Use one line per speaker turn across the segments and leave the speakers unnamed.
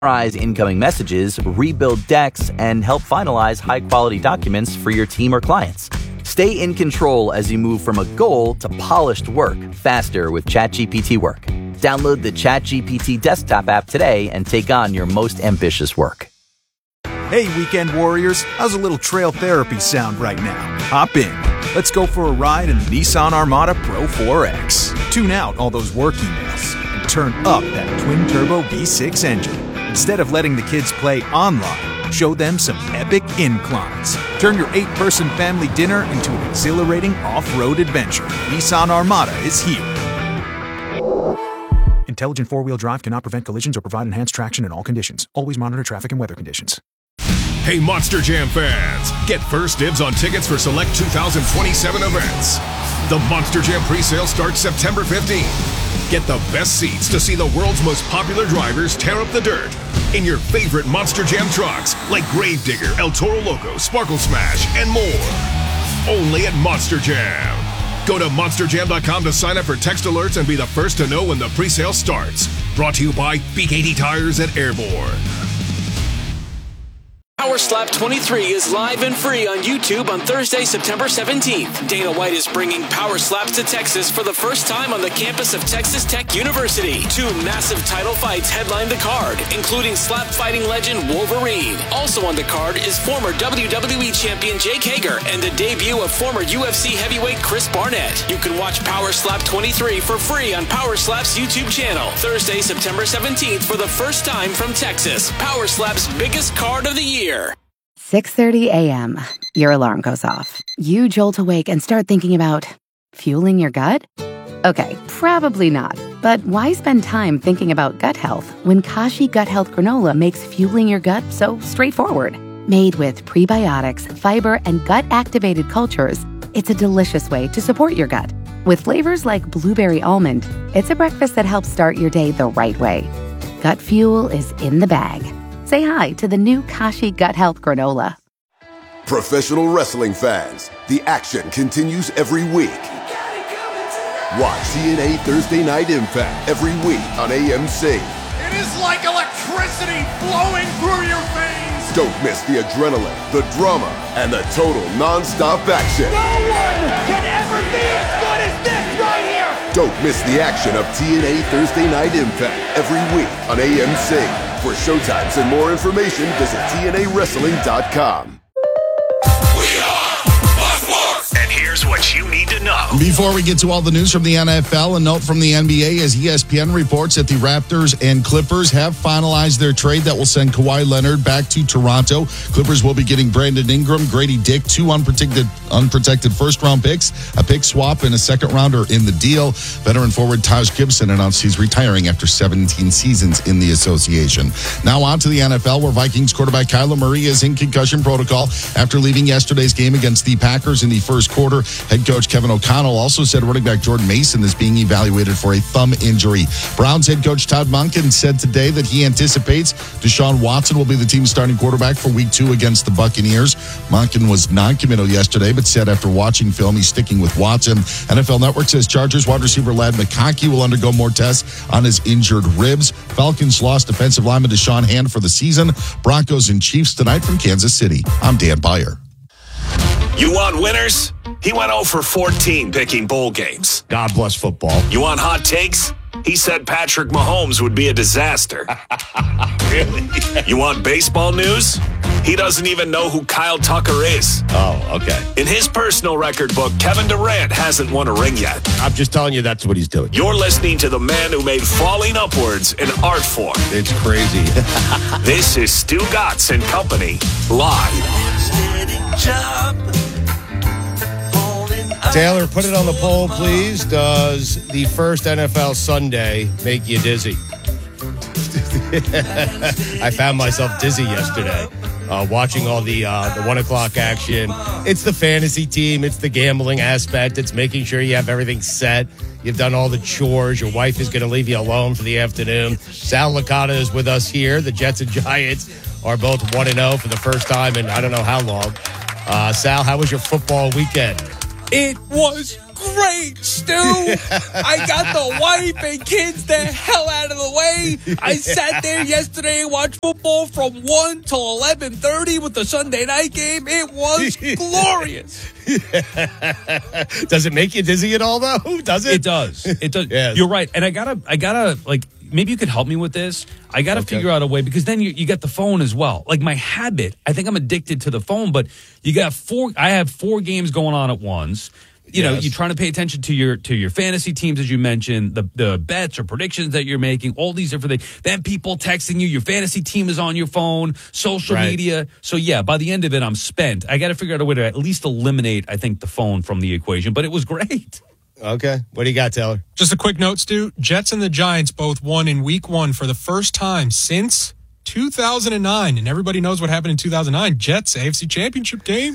summarize incoming messages, rebuild decks, and help finalize high-quality documents for your team or clients. Stay in control as you move from a goal to polished work faster with ChatGPT Work. Download the ChatGPT desktop app today and take on your most ambitious work.
Hey, weekend warriors, how's a little trail therapy sound right now? Hop in. Let's go for a ride in the Nissan Armada Pro 4X. Tune out all those work emails and turn up that twin-turbo V6 engine. Instead of letting the kids play online, show them some epic inclines. Turn your 8-person family dinner into an exhilarating off-road adventure. Nissan Armada is here. Intelligent four-wheel drive cannot prevent collisions or provide enhanced traction in all conditions. Always monitor traffic and weather conditions.
Hey, Monster Jam fans! Get first dibs on tickets for select 2027 events. The Monster Jam presale starts September 15th. Get the best seats to see the world's most popular drivers tear up the dirt in your favorite Monster Jam trucks like Gravedigger, El Toro Loco, Sparkle Smash, and more. Only at Monster Jam. Go to monsterjam.com to sign up for text alerts and be the first to know when the presale starts. Brought to you by BKT Tires at Airborne.
Power Slap 23 is live and free on YouTube on Thursday, September 17th. Dana White is bringing Power Slaps to Texas for the first time on the campus of Texas Tech University. 2 massive title fights headline the card, including slap fighting legend Wolverine. Also on the card is former WWE champion Jake Hager and the debut of former UFC heavyweight Chris Barnett. You can watch Power Slap 23 for free on Power Slap's YouTube channel. Thursday, September 17th for the first time from Texas. Power Slap's biggest card of the year.
6:30 a.m. Your alarm goes off. You jolt awake and start thinking about fueling your gut? Okay, probably not. But why spend time thinking about gut health when Kashi Gut Health Granola makes fueling your gut so straightforward? Made with prebiotics, fiber, and gut-activated cultures, it's a delicious way to support your gut. With flavors like blueberry almond, it's a breakfast that helps start your day the right way. Gut fuel is in the bag. Say hi to the new Kashi Gut Health Granola.
Professional wrestling fans, the action continues every week. Watch TNA Thursday Night Impact every week on AMC.
It is like electricity flowing through your veins.
Don't miss the adrenaline, the drama, and the total non-stop action.
No one can ever be as good as this right here.
Don't miss the action of TNA Thursday Night Impact every week on AMC. For showtimes and more information, visit TNAWrestling.com.
And here's what you need to know.
Before we get to all the news from the NFL, a note from the NBA as ESPN reports that the Raptors and Clippers have finalized their trade that will send Kawhi Leonard back to Toronto. Clippers will be getting Brandon Ingram, Grady Dick, 2 unprotected first-round picks, a pick swap, and a second-rounder in the deal. Veteran forward Taj Gibson announced he's retiring after 17 seasons in the association. Now on to the NFL, where Vikings quarterback Kyler Murray is in concussion protocol after leaving yesterday's game against the Packers in the first quarter. Head coach Kevin O'Connell also said running back Jordan Mason is being evaluated for a thumb injury. Browns head coach Todd Monken said today that he anticipates Deshaun Watson will be the team's starting quarterback for Week 2 against the Buccaneers. Monken was non-committal yesterday, but said after watching film, he's sticking with Watson. NFL Network says Chargers wide receiver Ladd McConkey will undergo more tests on his injured ribs. Falcons lost defensive lineman Deshaun Hand for the season. Broncos and Chiefs tonight from Kansas City. I'm Dan Beyer.
You want winners? He went 0 for 14 picking bowl games.
God bless football.
You want hot takes? He said Patrick Mahomes would be a disaster.
Really?
You want baseball news? He doesn't even know who Kyle Tucker is.
Oh, okay.
In his personal record book, Kevin Durant hasn't won a ring yet.
I'm just telling you that's what he's doing.
You're listening to the man who made falling upwards an art form.
It's crazy.
This is Stu Gatz and Company, live.
Taylor, put it on the poll, please. Does the first NFL Sunday make you dizzy? I found myself dizzy yesterday watching all the 1 o'clock action. It's the fantasy team. It's the gambling aspect. It's making sure you have everything set. You've done all the chores. Your wife is going to leave you alone for the afternoon. Sal Licata is with us here. The Jets and Giants are both 1-0 for the first time in I don't know how long. Sal, how was your football weekend?
It was great, Stu. I got the wife and kids the hell out of the way. I sat there yesterday and watched football from 1 till 11:30 with the Sunday night game. It was glorious.
Does it make you dizzy at all, though? Does it?
It does. It does.
Yes.
You're right. And I gotta like, maybe you could help me with this. I got to figure out a way, because then you get the phone as well. Like my habit, I think I'm addicted to the phone, but I have 4 games going on at once. You know, you're trying to pay attention to your fantasy teams, as you mentioned, the bets or predictions that you're making, all these different things. Then people texting you, your fantasy team is on your phone, social media. So yeah, by the end of it, I'm spent. I got to figure out a way to at least eliminate, I think, the phone from the equation, but it was great.
Okay. What do you got, Taylor?
Just a quick note, Stu. Jets and the Giants both won in week 1 for the first time since 2009. And everybody knows what happened in 2009. Jets, AFC Championship game.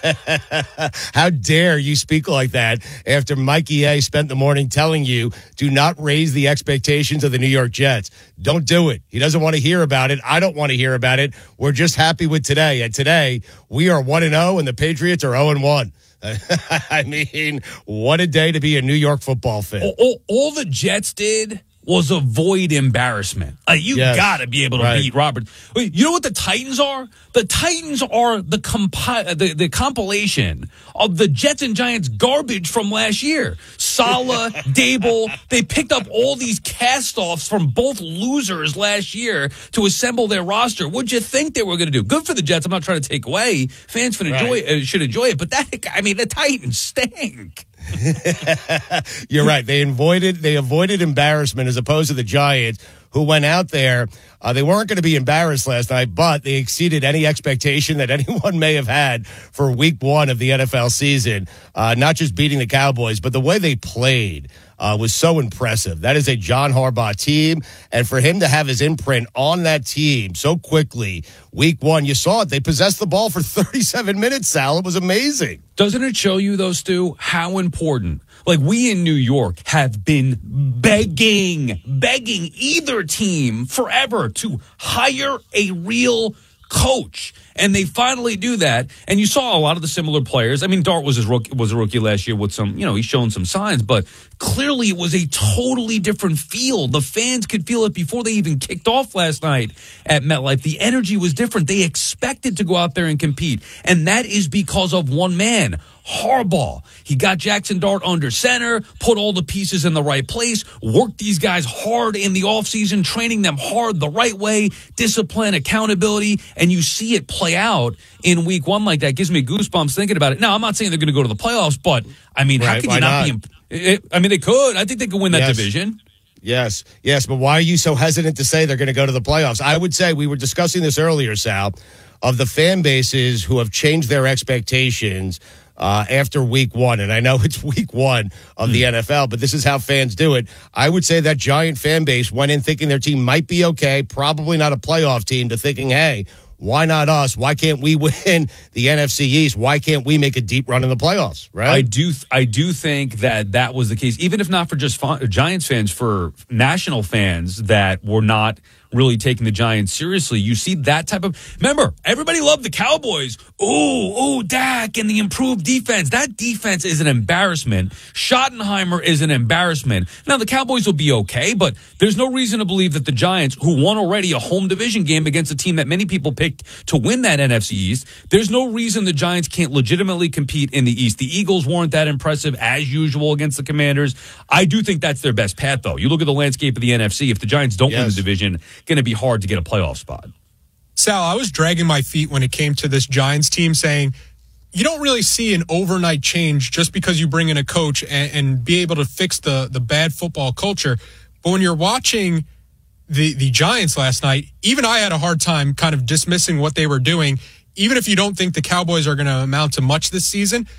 How dare you speak like that after Mikey A spent the morning telling you, do not raise the expectations of the New York Jets. Don't do it. He doesn't want to hear about it. I don't want to hear about it. We're just happy with today. And today, we are 1-0 and the Patriots are 0-1. I mean, what a day to be a New York football fan.
All the Jets did was avoid embarrassment. You got to be able to beat Robert. Wait, you know what the Titans are? The Titans are the compilation of the Jets and Giants garbage from last year. Saleh, Dable, they picked up all these cast-offs from both losers last year to assemble their roster. What'd you think they were going to do? Good for the Jets. I'm not trying to take away. Fans should enjoy it. But the Titans stink.
You're right. They avoided embarrassment as opposed to the Giants, who went out there. They weren't going to be embarrassed last night, but they exceeded any expectation that anyone may have had for week 1 of the NFL season. Not just beating the Cowboys, but the way they played was so impressive. That is a John Harbaugh team, and for him to have his imprint on that team so quickly, week 1, you saw it. They possessed the ball for 37 minutes, Sal. It was amazing.
Doesn't it show you, though, Stu, how important? Like, we in New York have been begging either team forever to hire a real coach. And they finally do that. And you saw a lot of the similar players. I mean, Dart was a rookie last year with some, he's shown some signs, but clearly it was a totally different feel. The fans could feel it before they even kicked off last night at MetLife. The energy was different. They expected to go out there and compete. And that is because of one man, Harbaugh. He got Jackson Dart under center, put all the pieces in the right place, worked these guys hard in the offseason, training them hard the right way, discipline, accountability, and you see it play out in week 1 like that. Gives me goosebumps thinking about it. Now, I'm not saying they're going to go to the playoffs, but, I mean, how can you not be... I mean, they could. I think they could win that division.
Yes, but why are you so hesitant to say they're going to go to the playoffs? I would say, we were discussing this earlier, Sal, of the fan bases who have changed their expectations after week 1. And I know it's week 1 of the NFL, but this is how fans do it. I would say that Giant fan base went in thinking their team might be okay, probably not a playoff team, to thinking, hey, why not us? Why can't we win the NFC East? Why can't we make a deep run in the playoffs? Right?
I do think that was the case, even if not for just Giants fans, for national fans that were not really taking the Giants seriously. You see that type of... Remember, everybody loved the Cowboys. Ooh, Dak and the improved defense. That defense is an embarrassment. Schottenheimer is an embarrassment. Now, the Cowboys will be okay, but there's no reason to believe that the Giants, who won already a home division game against a team that many people picked to win that NFC East, there's no reason the Giants can't legitimately compete in the East. The Eagles weren't that impressive, as usual, against the Commanders. I do think that's their best path, though. You look at the landscape of the NFC. If the Giants don't win the division, going to be hard to get a playoff spot.
Sal, I was dragging my feet when it came to this Giants team, saying you don't really see an overnight change just because you bring in a coach and be able to fix the bad football culture. But when you're watching the Giants last night, even I had a hard time kind of dismissing what they were doing. Even if you don't think the Cowboys are going to amount to much this season,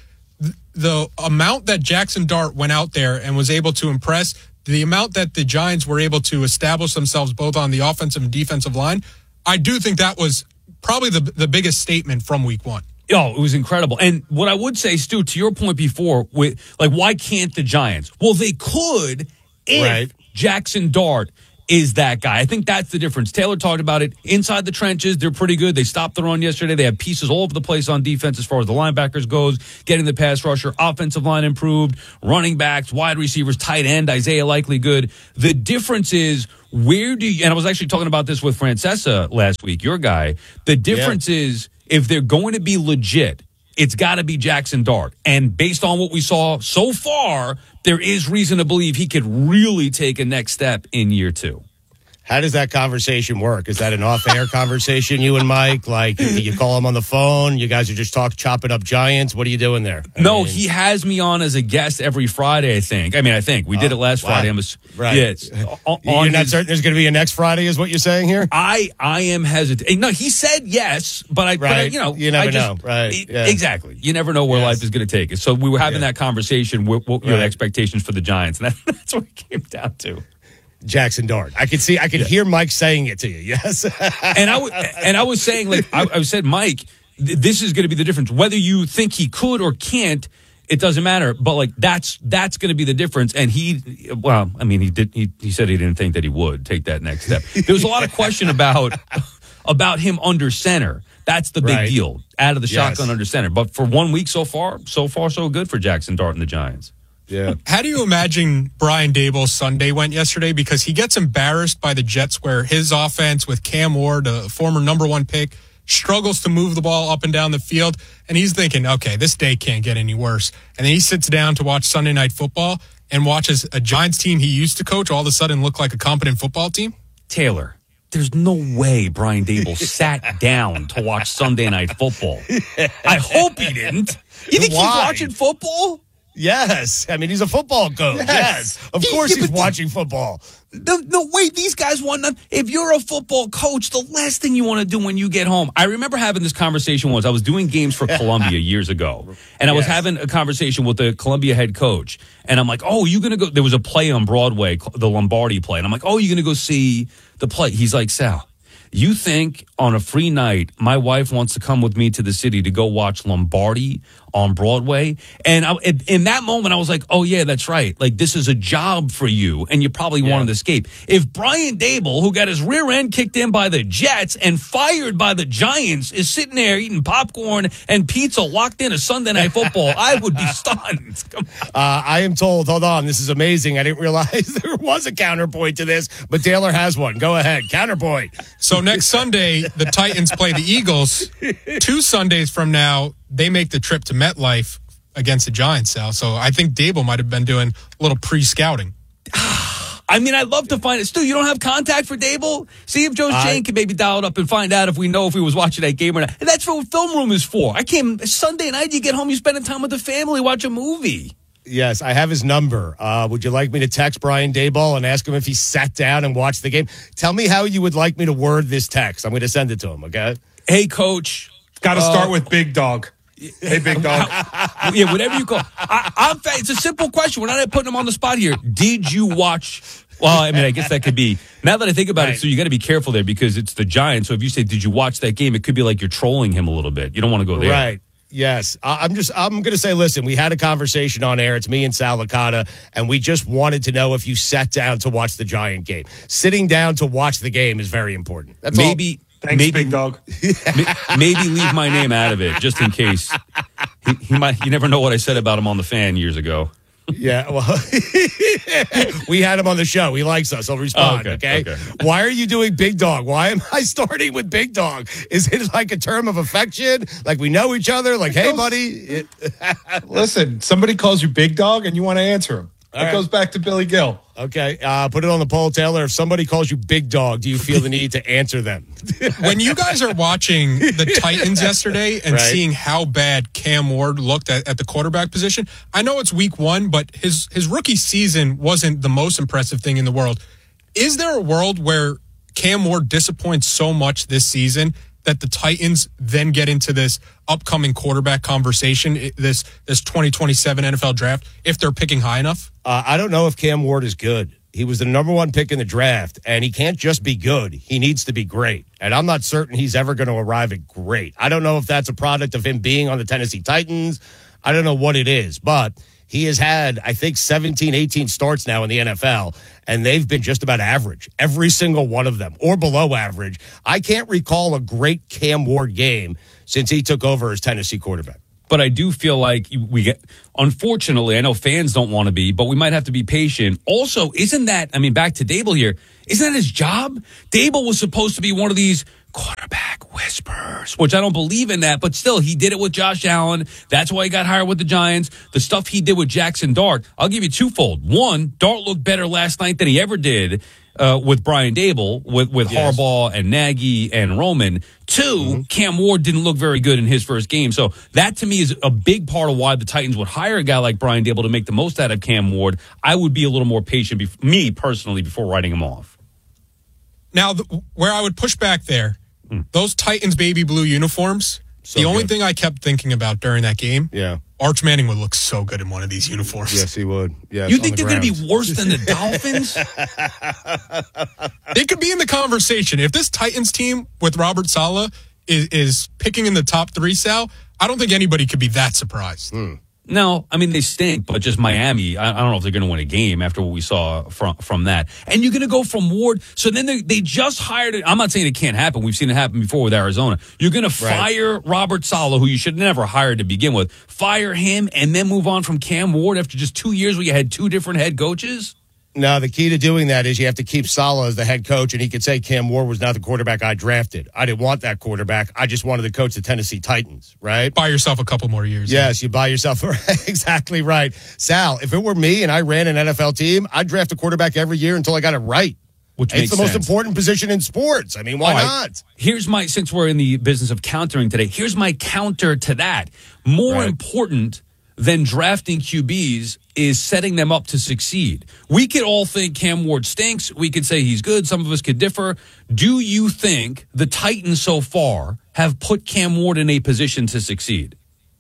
the amount that Jackson Dart went out there and was able to impress, the amount that the Giants were able to establish themselves both on the offensive and defensive line, I do think that was probably the biggest statement from week 1.
Oh, it was incredible. And what I would say, Stu, to your point before, why can't the Giants? Well, they could if Jackson Dart is that guy. I think that's the difference. Taylor talked about it. Inside the trenches, they're pretty good. They stopped the run yesterday. They have pieces all over the place on defense as far as the linebackers goes, getting the pass rusher, offensive line improved, running backs, wide receivers, tight end, Isaiah Likely good. The difference is, where do you, and I was actually talking about this with Francesa last week, your guy. The difference is, if they're going to be legit, it's got to be Jackson Dart. And based on what we saw so far, there is reason to believe he could really take a next step in year 2.
How does that conversation work? Is that an off-air conversation, you and Mike? Like, you call him on the phone? You guys are just chopping up Giants? What are you doing there?
He has me on as a guest every Friday, I think. We did it last Friday.
Right.
Yeah,
you're not certain there's going to be a next Friday, is what you're saying here?
I am hesitant. No, he said yes, but
you never know. Right.
Exactly. You never know where life is going to take us. So we were having that conversation. What were the expectations for the Giants? And that's what it came down to.
Jackson Dart. I could hear Mike saying it to you. Yes.
and I was saying, like, I said, Mike, this is going to be the difference. Whether you think he could or can't, it doesn't matter. But like, that's going to be the difference. And he said he didn't think that he would take that next step. There was a lot of question about him under center. That's the big deal. Out of the shotgun under center. But for 1 week so far, so good for Jackson Dart and the Giants.
Yeah.
How do you imagine Brian Daboll's Sunday went yesterday? Because he gets embarrassed by the Jets, where his offense with Cam Ward, a former number 1 pick, struggles to move the ball up and down the field. And he's thinking, okay, this day can't get any worse. And then he sits down to watch Sunday Night Football and watches a Giants team he used to coach all of a sudden look like a competent football team.
Taylor, there's no way Brian Daboll sat down to watch Sunday Night Football. I hope he didn't. You think he's watching football?
Yes. He's a football coach. Yes. Of course he's watching football.
No, wait, these guys want nothing. If you're a football coach, the last thing you want to do when you get home. I remember having this conversation once. I was doing games for Columbia years ago, and I was having a conversation with the Columbia head coach, and I'm like, oh, you going to go? There was a play on Broadway, the Lombardi play, and I'm like, oh, you going to go see the play? He's like, Sal, you think on a free night my wife wants to come with me to the city to go watch Lombardi on Broadway? And in that moment, I was like, oh, yeah, that's right. Like, this is a job for you, and you probably wanted to escape. If Brian Daboll, who got his rear end kicked in by the Jets and fired by the Giants, is sitting there eating popcorn and pizza locked in a Sunday Night Football, I would be stunned.
I am told, hold on, this is amazing. I didn't realize there was a counterpoint to this, but Taylor has one. Go ahead. Counterpoint.
So next Sunday, the Titans play the Eagles. 2 Sundays from now, they make the trip to MetLife against the Giants, Sal. So I think Daboll might have been doing a little pre-scouting.
I'd love to find it. Stu, you don't have contact for Daboll? See if Joe Jane can maybe dial it up and find out if we know if he was watching that game or not. And that's what film room is for. Sunday night, you get home, you're spending time with the family, watch a movie.
Yes, I have his number. Would you like me to text Brian Daboll and ask him if he sat down and watched the game? Tell me how you would like me to word this text. I'm going to send it to him, okay?
Hey, Coach.
Got to start with Big Dog. Hey, Big Dog.
Yeah, whatever you call. It's a simple question. We're not putting him on the spot here. Did you watch? Well, I guess that could be. Now that I think about it, so you got to be careful there because it's the Giants. So if you say, "Did you watch that game?" It could be like you're trolling him a little bit. You don't want to go there,
right? Yes. I'm going to say, listen, we had a conversation on air. It's me and Sal Licata, and we just wanted to know if you sat down to watch the Giant game. Sitting down to watch the game is very important. That's
maybe. Thanks, Big Dog.
Maybe leave my name out of it, just in case. He might. You never know what I said about him on The Fan years ago.
Yeah, well, we had him on the show. He likes us. He'll respond, okay? Why are you doing Big Dog? Why am I starting with Big Dog? Is it like a term of affection? Like we know each other? Like, hey, buddy?
Listen, somebody calls you Big Dog and you want to answer him. That goes back to Billy Gill.
Okay, put it on the poll, Taylor. If somebody calls you Big Dog, do you feel the need to answer them?
When you guys are watching the Titans yesterday and seeing how bad Cam Ward looked at the quarterback position, I know it's week 1, but his rookie season wasn't the most impressive thing in the world. Is there a world where Cam Ward disappoints so much this season that the Titans then get into this upcoming quarterback conversation, this 2027 NFL draft, if they're picking high enough?
I don't know if Cam Ward is good. He was the number 1 pick in the draft, and he can't just be good. He needs to be great. And I'm not certain he's ever going to arrive at great. I don't know if that's a product of him being on the Tennessee Titans. I don't know what it is, but He has had, I think, 17, 18 starts now in the NFL, and they've been just about average, every single one of them, or below average. I can't recall a great Cam Ward game since he took over as Tennessee quarterback.
But I do feel like we get, unfortunately, I know fans don't want to be, but we might have to be patient. Also, isn't that, I mean, back to Dable here, isn't that his job? Dable was supposed to be one of these quarterback whisperers, which I don't believe in that, but still, he did it with Josh Allen. That's why he got hired with the Giants. The stuff he did with Jackson Dart, I'll give you twofold. One, Dart looked better last night than he ever did with Brian Dable, with yes. Harbaugh and Nagy and Roman. Two, Cam Ward didn't look very good in his first game. So that, to me, is a big part of why the Titans would hire a guy like Brian Dable to make the most out of Cam Ward. I would be a little more patient, me personally, before writing him off.
Now, where I would push back there, those Titans baby blue uniforms, the only thing I kept thinking about during that game, Arch Manning would look so good in one of these uniforms.
Yes, he would. Yes,
you think they're going to be worse than the Dolphins?
They could be in the conversation. If this Titans team with Robert Saleh is picking in the top 3, Sal, I don't think anybody could be that surprised.
No, I mean, they stink, but just Miami, I don't know if they're going to win a game after what we saw from that. And you're going to go from Ward. So then they just hired it. I'm not saying it can't happen. We've seen it happen before with Arizona. You're going to fire Robert Saleh, who you should never hire to begin with. Fire him and then move on from Cam Ward after just 2 years where you had 2 different head coaches?
No, the key to doing that is you have to keep Saleh as the head coach, and he could say Cam Ward was not the quarterback I drafted. I didn't want that quarterback. I just wanted to coach the Tennessee Titans, right?
Buy yourself a couple more years.
Yes, you buy yourself exactly right. Sal, if it were me and I ran an NFL team, I'd draft a quarterback every year until I got it right.
Which makes
it's the most important position in sports. I mean, why not?
Here's my, since we're in the business of countering today, here's my counter to that. More important than drafting QBs is setting them up to succeed. We could all think Cam Ward stinks. We could say he's good. Some of us could differ. Do you think the Titans so far have put Cam Ward in a position to succeed?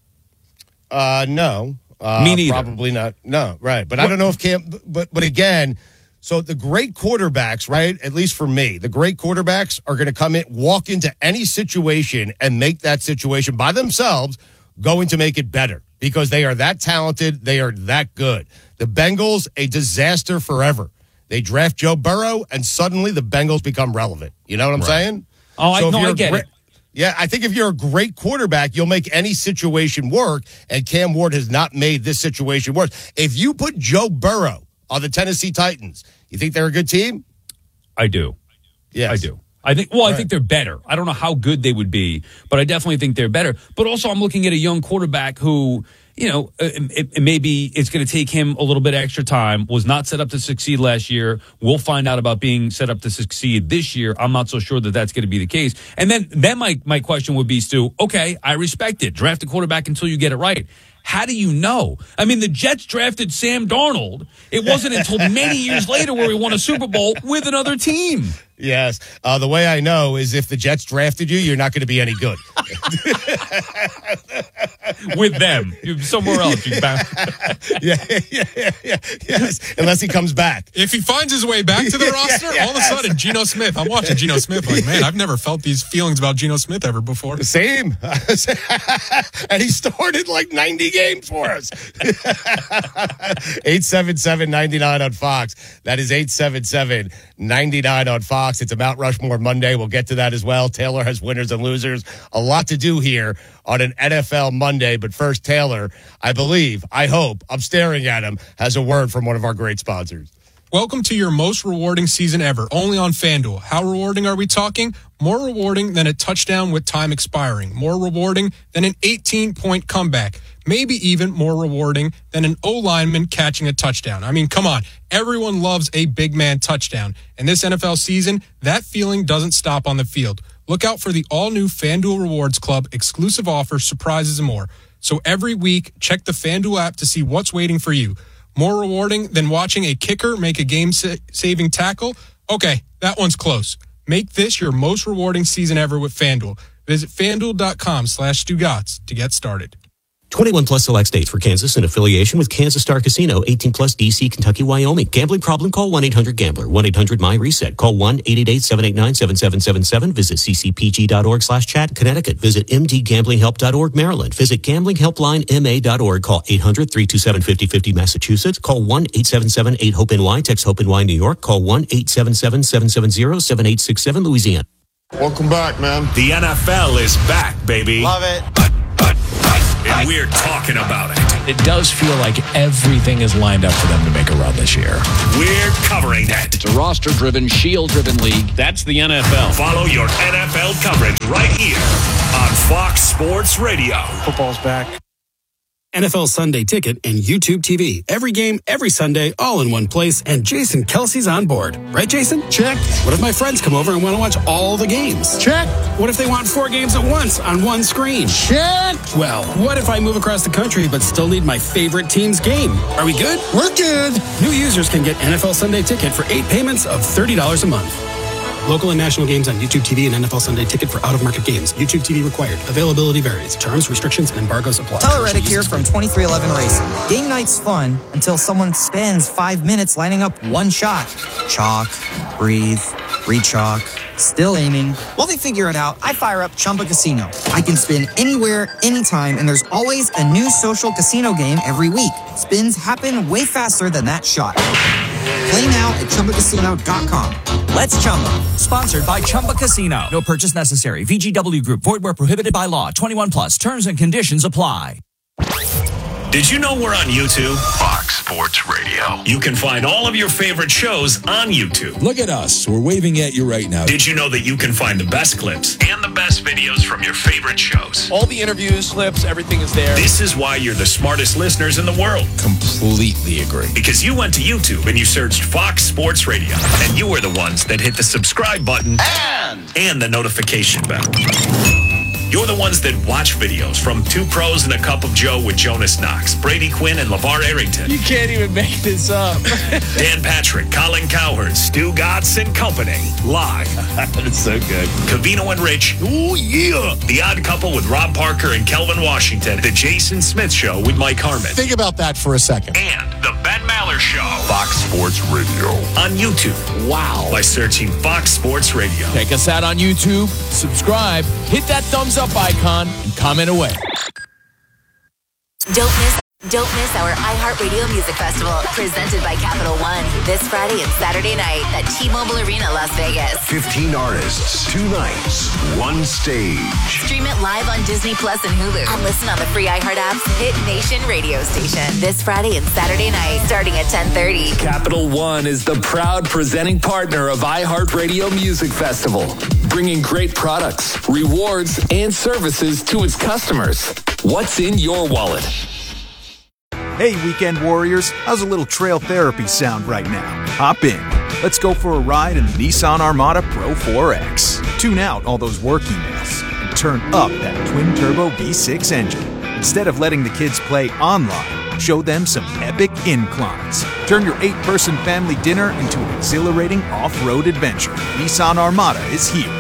No.
Me neither.
Probably not. No, right. But I don't know if Cam, but again, so the great quarterbacks, right, at least for me, the great quarterbacks are going to come in, walk into any situation and make that situation by themselves going to make it better. Because they are that talented, they are that good. The Bengals, a disaster forever. They draft Joe Burrow, and suddenly the Bengals become relevant. You know what I'm saying?
Oh, I get it.
Yeah, I think if you're a great quarterback, you'll make any situation work, and Cam Ward has not made this situation work. If you put Joe Burrow on the Tennessee Titans, you think they're a good team?
I do.
Yes.
I do. I think they're better. I don't know how good they would be, but I definitely think they're better. But also, I'm looking at a young quarterback who, maybe it's going to take him a little bit extra time, was not set up to succeed last year. We'll find out about being set up to succeed this year. I'm not so sure that that's going to be the case. And then my question would be, Stu, okay, I respect it. Draft a quarterback until you get it right. How do you know? I mean, the Jets drafted Sam Darnold. It wasn't until many years later where he won a Super Bowl with another team.
Yes. The way I know is if the Jets drafted you, you're not going to be any good.
With them. Somewhere else.
Yes. Unless he comes back.
If he finds his way back to the roster, all of a sudden, Geno Smith. I'm watching Geno Smith like, man, I've never felt these feelings about Geno Smith ever before.
Same. And he started like 90 games for us. 877-99 on Fox. That is 877-99 on Fox. It's a Mount Rushmore Monday. We'll get to that as well. Taylor has winners and losers. A lot to do here on an NFL Monday. But first, Taylor, I hope, I'm staring at him, has a word from one of our great sponsors.
Welcome to your most rewarding season ever, only on FanDuel. How rewarding are we talking? More rewarding than a touchdown with time expiring. More rewarding than an 18-point comeback. Maybe even more rewarding than an O-lineman catching a touchdown. I mean, come on. Everyone loves a big man touchdown. And this NFL season, that feeling doesn't stop on the field. Look out for the all-new FanDuel Rewards Club, exclusive offers, surprises, and more. So every week, check the FanDuel app to see what's waiting for you. More rewarding than watching a kicker make a game-saving tackle? Okay, that one's close. Make this your most rewarding season ever with FanDuel. Visit FanDuel.com/Stugotz to get started.
21 plus select states. For Kansas in affiliation with Kansas Star Casino. 18 plus DC, Kentucky, Wyoming. Gambling problem? Call 1-800-GAMBLER. 1-800-MY-RESET. Call 1-888-789-7777. Visit ccpg.org/chat. Connecticut. Visit mdgamblinghelp.org. Maryland. Visit gamblinghelplinema.org. Call 800-327-5050. Massachusetts. Call 1-877-8-HOPE-NY. Text HOPE-NY New York. Call 1-877-770-7867 Louisiana.
Welcome back, man.
The NFL is back, baby.
Love it.
And we're talking about it.
It does feel like everything is lined up for them to make a run this year.
We're covering it.
It's a roster-driven, shield-driven league. That's the NFL.
Follow your NFL coverage right here on Fox Sports Radio.
Football's back.
NFL Sunday Ticket and YouTube TV. Every game, every Sunday, all in one place. And Jason Kelsey's on board. Right, Jason?
Check.
What if my friends come over and want to watch all the games?
Check.
What if they want 4 games at once on one screen?
Check.
Well, what if I move across the country but still need my favorite team's game? Are we good?
We're good.
New users can get NFL Sunday Ticket for 8 payments of $30 a month. Local and national games on YouTube TV and NFL Sunday Ticket for out-of-market games. YouTube TV required. Availability varies. Terms, restrictions, and embargoes apply.
Tyler Reddick here from 2311 Racing. Game night's fun until someone spends 5 minutes lining up one shot. Chalk, breathe, re-chalk, still aiming. While they figure it out, I fire up Chumba Casino. I can spin anywhere, anytime, and there's always a new social casino game every week. Spins happen way faster than that shot. Play now at ChumbaCasino.com. Let's Chumba.
Sponsored by Chumba Casino. No purchase necessary. VGW Group. Void where prohibited by law. 21 plus. Terms and conditions apply.
Did you know we're on YouTube? Fox Sports Radio. You can find all of your favorite shows on YouTube.
Look at us. We're waving at you right now.
Did you know that you can find the best clips and the best videos from your favorite shows?
All the interviews, clips, everything is there.
This is why you're the smartest listeners in the world.
Completely agree.
Because you went to YouTube and you searched Fox Sports Radio. And you were the ones that hit the subscribe button and the notification bell. You're the ones that watch videos from Two Pros and a Cup of Joe with Jonas Knox, Brady Quinn, and LeVar Arrington.
You can't even make this up.
Dan Patrick, Colin Cowherd, Stu Gatz and Company. Live.
That's so good.
Covino and Rich. Ooh, yeah. The Odd Couple with Rob Parker and Kelvin Washington. The Jason Smith Show with Mike Harmon.
Think about that for a second.
And the Ben Maller Show.
Fox Sports Radio.
On YouTube.
Wow.
By searching Fox Sports Radio.
Check us out on YouTube. Subscribe. Hit that thumbs up icon and comment away.
Don't miss our iHeartRadio Music Festival, presented by Capital One, this Friday and Saturday night at T-Mobile Arena, Las Vegas.
15 artists, 2 nights, 1 stage.
Stream it live on Disney Plus and Hulu, and listen on the free iHeart app's Hit Nation radio station. This Friday and Saturday night, starting at 10:30.
Capital One is the proud presenting partner of iHeartRadio Music Festival, bringing great products, rewards, and services to its customers. What's in your wallet?
Hey, Weekend Warriors, how's a little trail therapy sound right now? Hop in. Let's go for a ride in the Nissan Armada Pro 4X. Tune out all those work emails and turn up that twin-turbo V6 engine. Instead of letting the kids play online, show them some epic inclines. Turn your 8-person family dinner into an exhilarating off-road adventure. Nissan Armada is here.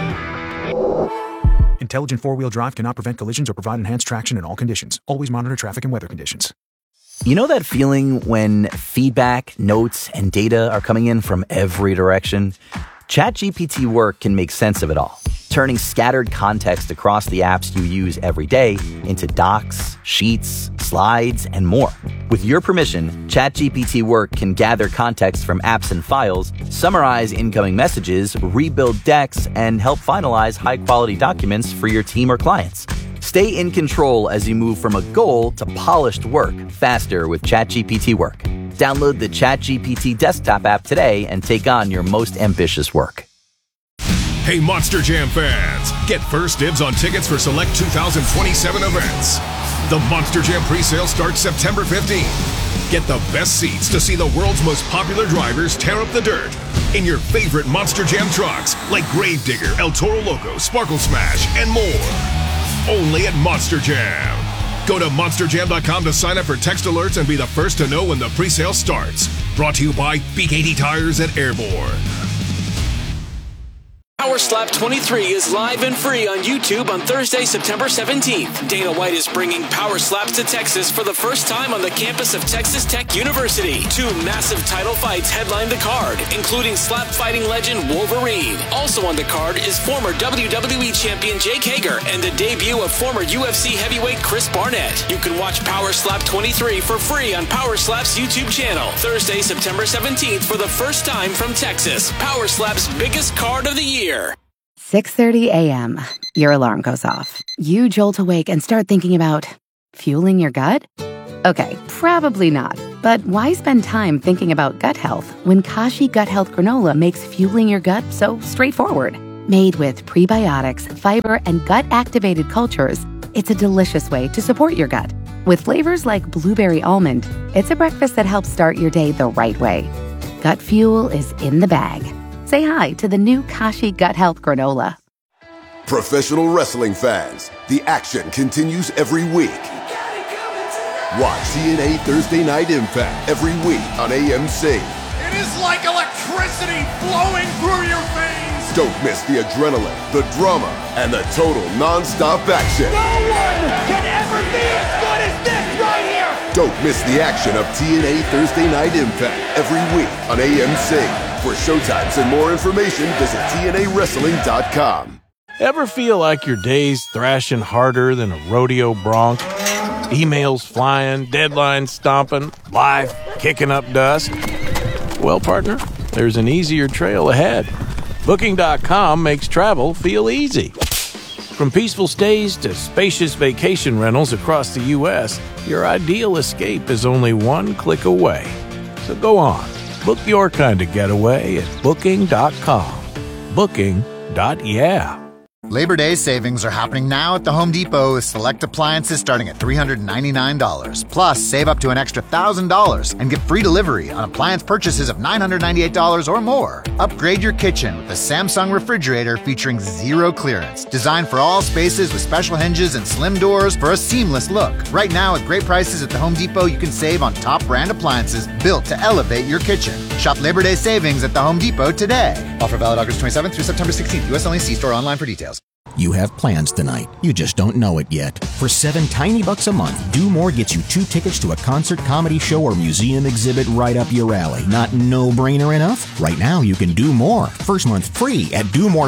Intelligent 4-wheel drive cannot prevent collisions or provide enhanced traction in all conditions. Always monitor traffic and weather conditions.
You know that feeling when feedback, notes, and data are coming in from every direction? ChatGPT Work can make sense of it all, turning scattered context across the apps you use every day into docs, sheets, slides, and more. With your permission, ChatGPT Work can gather context from apps and files, summarize incoming messages, rebuild decks, and help finalize high-quality documents for your team or clients. Stay in control as you move from a goal to polished work faster with ChatGPT Work. Download the ChatGPT desktop app today and take on your most ambitious work.
Hey, Monster Jam fans, get first dibs on tickets for select 2027 events. The Monster Jam presale starts September 15th. Get the best seats to see the world's most popular drivers tear up the dirt in your favorite Monster Jam trucks like Gravedigger, El Toro Loco, Sparkle Smash, and more. Only at Monster Jam. Go to monsterjam.com to sign up for text alerts and be the first to know when the presale starts. Brought to you by Big 80 Tires at Airborne.
Power Slap 23 is live and free on YouTube on Thursday, September 17th. Dana White is bringing Power Slaps to Texas for the first time on the campus of Texas Tech University. 2 massive title fights headline the card, including slap fighting legend Wolverine. Also on the card is former WWE champion Jake Hager and the debut of former UFC heavyweight Chris Barnett. You can watch Power Slap 23 for free on Power Slap's YouTube channel. Thursday, September 17th for the first time from Texas. Power Slap's biggest card of the year.
6:30 a.m. Your alarm goes off. You jolt awake and start thinking about fueling your gut? Okay, probably not. But why spend time thinking about gut health when Kashi Gut Health Granola makes fueling your gut so straightforward? Made with prebiotics, fiber, and gut-activated cultures, it's a delicious way to support your gut. With flavors like blueberry almond, it's a breakfast that helps start your day the right way. Gut fuel is in the bag. Say hi to the new Kashi Gut Health Granola.
Professional wrestling fans, the action continues every week. Watch TNA Thursday Night Impact every week on AMC.
It is like electricity flowing through your veins.
Don't miss the adrenaline, the drama, and the total non-stop action.
No one can ever be as good as this right here.
Don't miss the action of TNA Thursday Night Impact every week on AMC. For showtimes and more information, visit TNAWrestling.com.
Ever feel like your day's thrashing harder than a rodeo bronc? Emails flying, deadlines stomping, life kicking up dust? Well, partner, there's an easier trail ahead. Booking.com makes travel feel easy. From peaceful stays to spacious vacation rentals across the U.S., your ideal escape is only one click away. So go on. Book your kind of getaway at Booking.com. Booking.yeah.
Labor Day savings are happening now at the Home Depot with select appliances starting at $399. Plus, save up to an extra $1,000 and get free delivery on appliance purchases of $998 or more. Upgrade your kitchen with a Samsung refrigerator featuring zero clearance. Designed for all spaces with special hinges and slim doors for a seamless look. Right now, at great prices at the Home Depot, you can save on top brand appliances built to elevate your kitchen. Shop Labor Day savings at the Home Depot today. Offer valid August 27th through September 16th. U.S. only. See store online for details.
You have plans tonight. You just don't know it yet. For $7 tiny a month, Do More gets you 2 tickets to a concert, comedy show, or museum exhibit right up your alley. Not no-brainer enough? Right now, you can do more. First month free at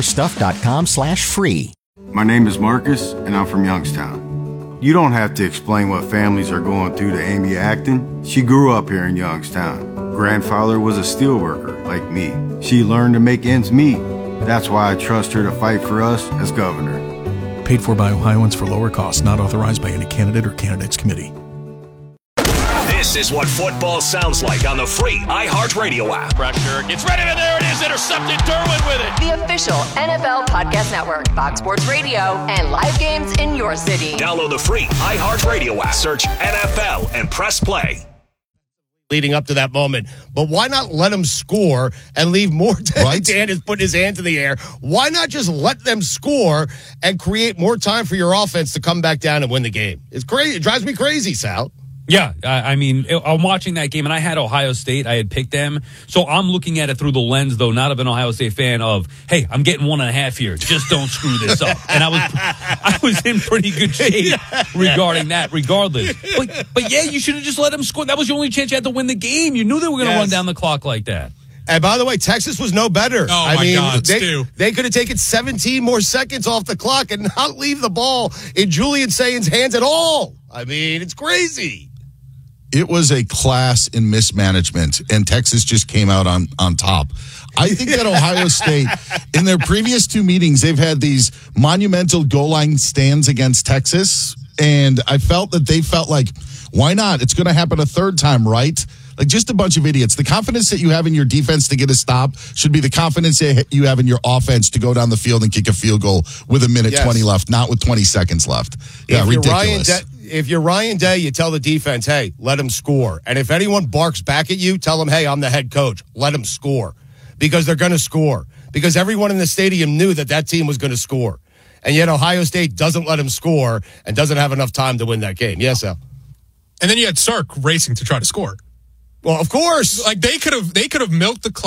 domorestuff.com/free.
My name is Marcus, and I'm from Youngstown. You don't have to explain what families are going through to Amy Acton. She grew up here in Youngstown. Grandfather was a steelworker, like me. She learned to make ends meet. That's why I trust her to fight for us as governor.
Paid for by Ohioans for lower costs, not authorized by any candidate or candidates committee.
This is what football sounds like on the free iHeartRadio app.
Pressure gets ready, and there it is, intercepted. Derwin with it.
The official NFL podcast network, Fox Sports Radio, and live games in your city.
Download the free iHeartRadio app. Search NFL and press play.
Leading up to that moment. But why not let them score and leave more time? Right? Dan is putting his hands in the air. Why not just let them score and create more time for your offense to come back down and win the game? It's crazy. It drives me crazy, Sal.
Yeah, I mean, I'm watching that game, and I had Ohio State. I had picked them. So I'm looking at it through the lens, though, not of an Ohio State fan, of, hey, I'm getting 1.5 here. Just don't screw this up. And I was in pretty good shape regarding that, regardless. But yeah, you should have just let them score. That was the only chance you had to win the game. You knew they were going to run down the clock like that.
And by the way, Texas was no better.
Oh, my God, Stu.
They could have taken 17 more seconds off the clock and not leave the ball in Julian Saint's hands at all. I mean, it's crazy.
It was a class in mismanagement, and Texas just came out on top. I think that Ohio State, in their previous 2 meetings, they've had these monumental goal line stands against Texas, and I felt that they felt like, why not? It's going to happen a third time, right? Like, just a bunch of idiots. The confidence that you have in your defense to get a stop should be the confidence that you have in your offense to go down the field and kick a field goal with 1:20 left, not with 20 seconds left. Yeah, ridiculous.
If you're Ryan Day, you tell the defense, hey, let him score. And if anyone barks back at you, tell them, hey, I'm the head coach. Let them score. Because they're going to score. Because everyone in the stadium knew that team was going to score. And yet Ohio State doesn't let him score and doesn't have enough time to win that game. Yes, Al?
And then you had Sark racing to try to score.
Well, of course.
Like, they could have milked the clock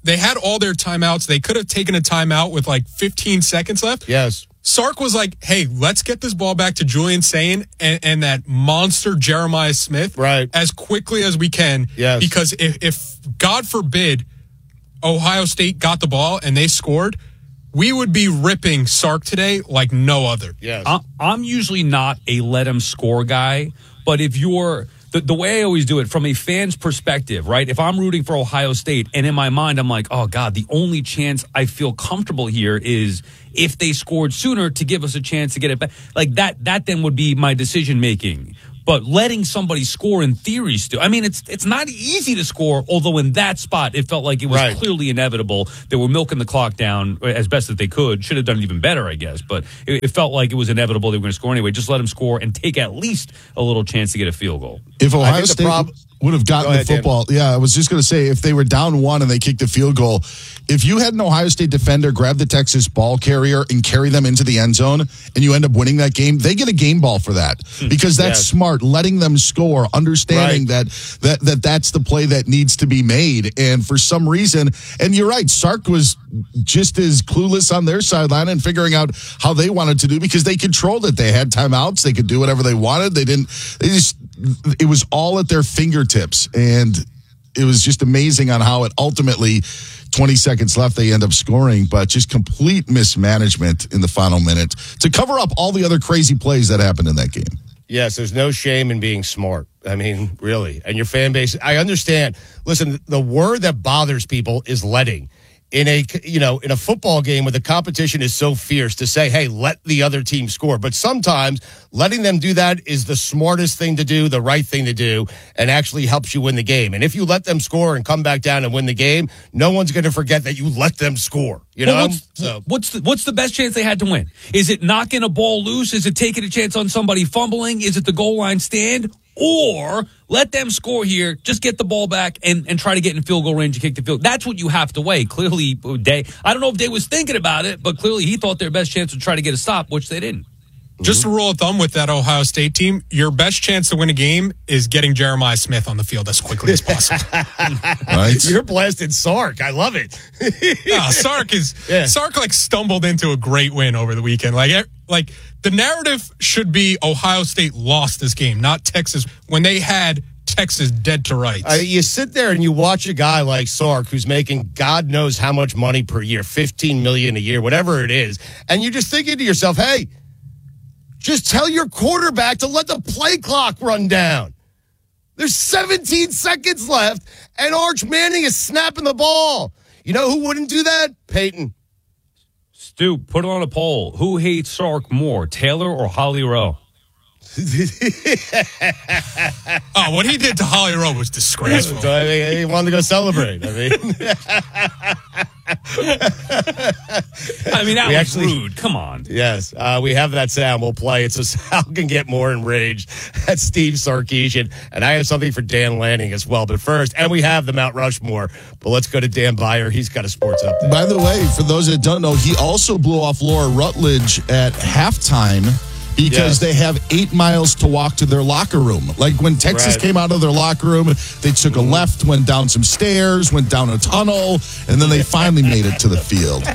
they had all their timeouts. They could have taken a timeout with like 15 seconds left.
Yes.
Sark was like, hey, let's get this ball back to Julian Sayin and that monster Jeremiah Smith as quickly as we can.
Yes.
Because if God forbid, Ohio State got the ball and they scored, we would be ripping Sark today like no other.
Yes.
I'm usually not a let him score guy, but if you're the way I always do it from a fan's perspective, right? If I'm rooting for Ohio State and in my mind I'm like, oh God, the only chance I feel comfortable here is if they scored sooner to give us a chance to get it back. Like that then would be my decision making. But letting somebody score in theory, Stu, I mean, it's not easy to score, although in that spot, it felt like it was clearly inevitable. They were milking the clock down as best as they could. Should have done it even better, I guess. But it felt like it was inevitable they were going to score anyway. Just let them score and take at least a little chance to get a field goal.
If Ohio State would have gotten the football, I was just going to say, if they were down 1 and they kicked the field goal, if you had an Ohio State defender grab the Texas ball carrier and carry them into the end zone and you end up winning that game, they get a game ball for that because that's smart, letting them score, understanding that's the play that needs to be made. And for some reason, and you're right, Sark was just as clueless on their sideline and figuring out how they wanted to do because they controlled it. They had timeouts. They could do whatever they wanted. It was all at their fingertips. And it was just amazing on how it ultimately, 20 seconds left, they end up scoring, but just complete mismanagement in the final minute to cover up all the other crazy plays that happened in that game.
Yes, there's no shame in being smart. I mean, really. And your fan base, I understand. Listen, the word that bothers people is letting. In a football game where the competition is so fierce to say, hey, let the other team score. But sometimes letting them do that is the smartest thing to do, the right thing to do, and actually helps you win the game. And if you let them score and come back down and win the game, no one's going to forget that you let them score. You know?
What's the best chance they had to win? Is it knocking a ball loose? Is it taking a chance on somebody fumbling? Is it the goal line stand? Or let them score here, just get the ball back and try to get in field goal range and kick the field. That's what you have to weigh. Clearly, Day, I don't know if Day was thinking about it, but clearly he thought their best chance would try to get a stop, which they didn't.
Just a rule of thumb with that Ohio State team, your best chance to win a game is getting Jeremiah Smith on the field as quickly as possible.
Right? You're blasting Sark. I love it.
Sark like stumbled into a great win over the weekend. Like the narrative should be Ohio State lost this game, not Texas, when they had Texas dead to rights.
You sit there and you watch a guy like Sark who's making God knows how much money per year, $15 million a year, whatever it is, and you're just thinking to yourself, hey, just tell your quarterback to let the play clock run down. There's 17 seconds left, and Arch Manning is snapping the ball. You know who wouldn't do that? Peyton.
Stu, put it on a poll. Who hates Sark more, Taylor or Holly Rowe?
What he did to Holly Rowe was disgraceful.
He wanted to go celebrate.
That was rude. Come on.
Yes, we have that sound. We'll play it so Sal can get more enraged at Steve Sarkisian. And I have something for Dan Lanning as well. But first, and we have the Mount Rushmore. But let's go to Dan Byer. He's got a sports update.
By the way, for those that don't know, he also blew off Laura Rutledge at halftime because they have 8 miles to walk to their locker room. Like when Texas came out of their locker room, they took a left, went down some stairs, went down a tunnel, and then they finally made it to the field.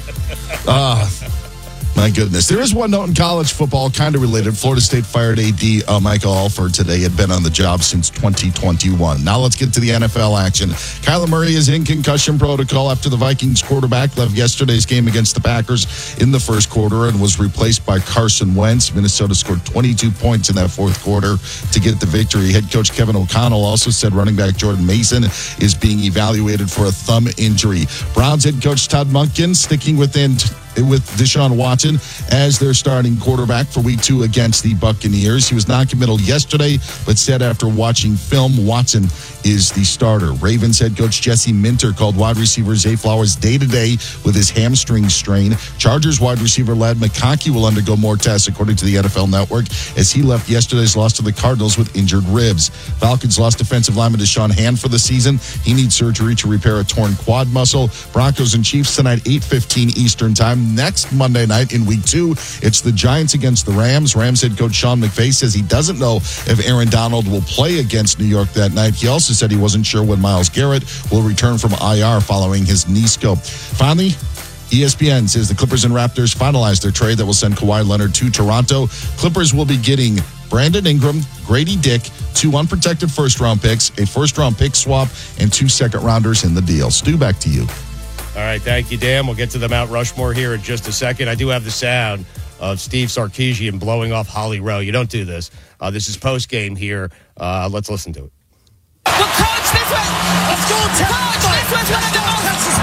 My goodness. There is one note in college football, kind of related. Florida State fired AD Michael Alford today. Had been on the job since 2021. Now let's get to the NFL action. Kyler Murray is in concussion protocol after the Vikings quarterback left yesterday's game against the Packers in the first quarter and was replaced by Carson Wentz. Minnesota scored 22 points in that fourth quarter to get the victory. Head coach Kevin O'Connell also said running back Jordan Mason is being evaluated for a thumb injury. Browns head coach Todd Monken sticking with Deshaun Watson as their starting quarterback for week 2 against the Buccaneers. He was non-committal yesterday, but said after watching film, Watson is the starter. Ravens head coach Jesse Minter called wide receiver Zay Flowers day-to-day with his hamstring strain. Chargers wide receiver Ladd McConkey will undergo more tests, according to the NFL Network, as he left yesterday's loss to the Cardinals with injured ribs. Falcons lost defensive lineman Deshaun Hand for the season. He needs surgery to repair a torn quad muscle. Broncos and Chiefs tonight, 8:15 Eastern Time. Next Monday night in week 2, it's the Giants against the Rams. Rams head coach Sean McVay says he doesn't know if Aaron Donald will play against New York that night. He also also said he wasn't sure when Myles Garrett will return from IR following his knee scope. Finally, ESPN says the Clippers and Raptors finalized their trade that will send Kawhi Leonard to Toronto. Clippers will be getting Brandon Ingram, Grady Dick, 2 unprotected first-round picks, a first-round pick swap, and 2 second-rounders in the deal. Stu, back to you.
All right, thank you, Dan. We'll get to the Mount Rushmore here in just a second. I do have the sound of Steve Sarkisian blowing off Holly Rowe. You don't do this. This is post-game here. Let's listen to it.
Coach, this way! Let's go, Coach, this way's gonna go! That's the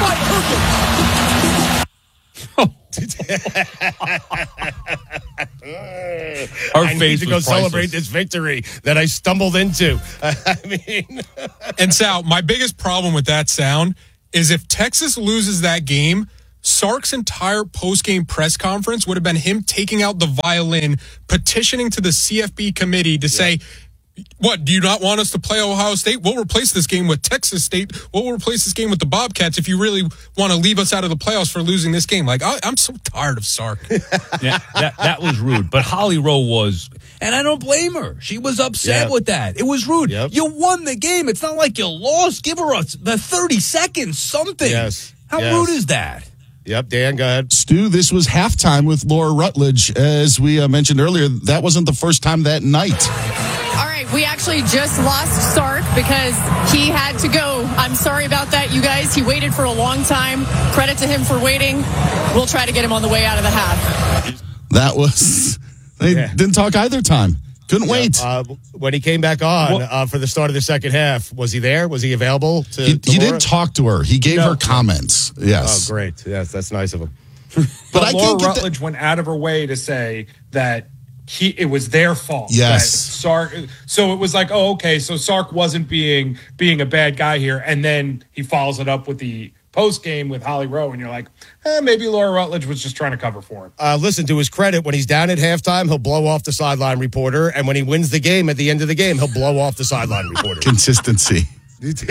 I need to go celebrate this victory that I stumbled into. I mean,
and Sal, my biggest problem with that sound is if Texas loses that game, Sark's entire post-game press conference would have been him taking out the violin, petitioning to the CFB committee to say, what, do you not want us to play Ohio State? We'll replace this game with Texas State. We'll replace this game with the Bobcats if you really want to leave us out of the playoffs for losing this game. Like, I'm so tired of Sark.
Yeah, that was rude. But Holly Rowe was, and I don't blame her. She was upset with that. It was rude.
Yep.
You won the game. It's not like you lost. Give her the 30 seconds, something.
Yes.
How rude is that?
Yep, Dan, go ahead.
Stu, this was halftime with Laura Rutledge. As we mentioned earlier, that wasn't the first time that night.
All right, we actually just lost Sark because he had to go. I'm sorry about that, you guys. He waited for a long time. Credit to him for waiting. We'll try to get him on the way out of the half.
That was... They didn't talk either time. Couldn't wait.
When he came back on for the start of the second half, was he there? Was he available?
He did talk to her. He gave her comments. Yes.
Oh, great. Yes, that's nice of him.
But Laura Rutledge went out of her way to say that it was their fault.
Yes.
Sark. So it was like, oh, okay, so Sark wasn't being a bad guy here, and then he follows it up with the post game with Holly Rowe, and you're like, maybe Laura Rutledge was just trying to cover for him.
Listen, to his credit, when he's down at halftime, he'll blow off the sideline reporter, and when he wins the game at the end of the game, he'll blow off the sideline reporter.
Consistency.
Good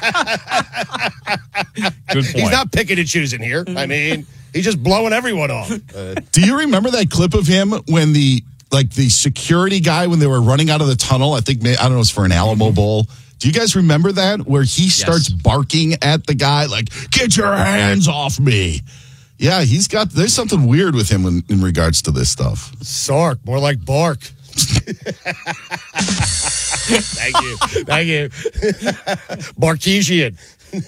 point. He's not picking and choosing here. I mean, he's just blowing everyone off.
Do you remember that clip of him when the security guy, when they were running out of the tunnel, I don't know, it was for an Alamo Bowl. Do you guys remember that? Where he starts barking at the guy, like, get your hands off me. Yeah, there's something weird with him in regards to this stuff.
Sark, more like bark. Thank you. Barkesian.